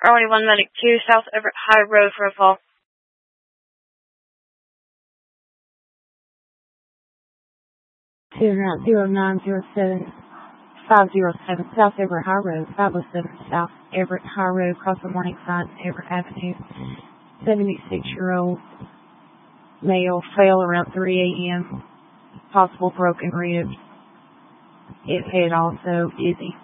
R21 Medic 2, South Everett High Road for a fall. 290-907-507 South Everett High Road, 507 South Everett High Road, across the warning sign, Everett Avenue. 76-year-old male fell around 3 a.m. Possible broken ribs. His head also dizzy.